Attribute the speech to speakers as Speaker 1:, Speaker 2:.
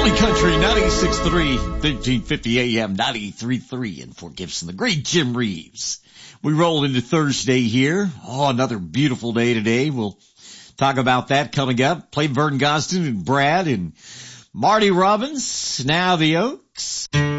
Speaker 1: Early Country, 96.3, 1350 AM, 93.3 in Fort Gibson. The great Jim Reeves. We roll into Thursday here. Oh, another beautiful day today. We'll talk about that coming up. Play Vern Gosden and Brad and Marty Robbins. Now the Oaks.